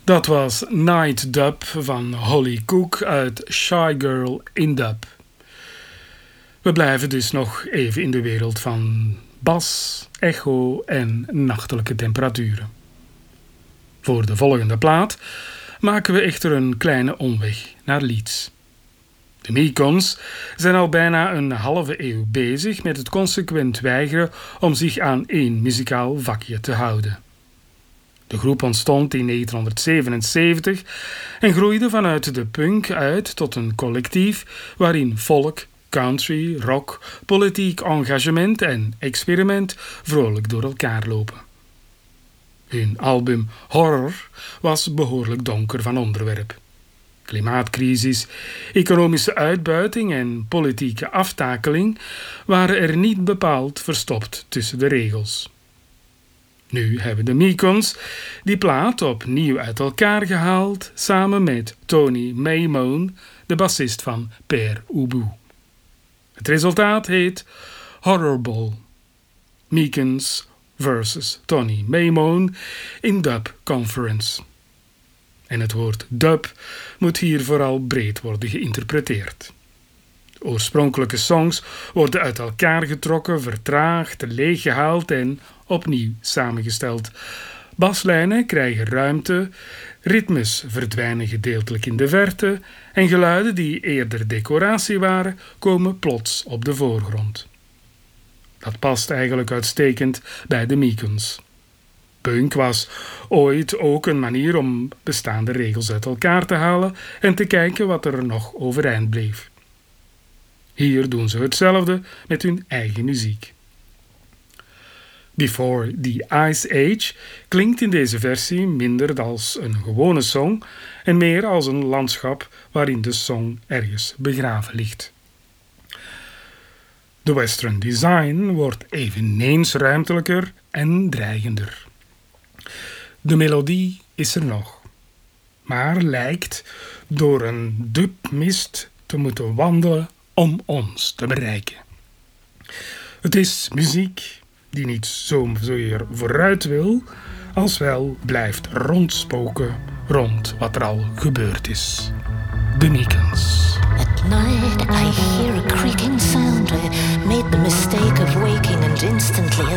Dat was Night Dub van Holly Cook uit Shy Girl in Dub. We blijven dus nog even in de wereld van bas, echo en nachtelijke temperaturen. Voor de volgende plaat maken we echter een kleine omweg naar Leeds. De Mekons zijn al bijna een halve eeuw bezig met het consequent weigeren om zich aan één muzikaal vakje te houden. De groep ontstond in 1977 en groeide vanuit de punk uit tot een collectief waarin folk, country, rock, politiek engagement en experiment vrolijk door elkaar lopen. Hun album Horror was behoorlijk donker van onderwerp. Klimaatcrisis, economische uitbuiting en politieke aftakeling waren er niet bepaald verstopt tussen de regels. Nu hebben de Mekons die plaat opnieuw uit elkaar gehaald samen met Tony Maimone, de bassist van Pere Ubu. Het resultaat heet Horrible. Mekons versus Tony Maimone in Dub Conference. En het woord dub moet hier vooral breed worden geïnterpreteerd. De oorspronkelijke songs worden uit elkaar getrokken, vertraagd, leeggehaald en opnieuw samengesteld. Baslijnen krijgen ruimte, ritmes verdwijnen gedeeltelijk in de verte en geluiden die eerder decoratie waren, komen plots op de voorgrond. Dat past eigenlijk uitstekend bij de Mekons. Punk was ooit ook een manier om bestaande regels uit elkaar te halen en te kijken wat er nog overeind bleef. Hier doen ze hetzelfde met hun eigen muziek. Before the Ice Age klinkt in deze versie minder als een gewone song en meer als een landschap waarin de song ergens begraven ligt. De Western Design wordt eveneens ruimtelijker en dreigender. De melodie is er nog, maar lijkt door een dubmist te moeten wandelen om ons te bereiken. Het is muziek die niet zozeer vooruit wil, als wel blijft rondspoken rond wat er al gebeurd is. De Mekons. At night I hear a creaking sound. I made the mistake of waking and instantly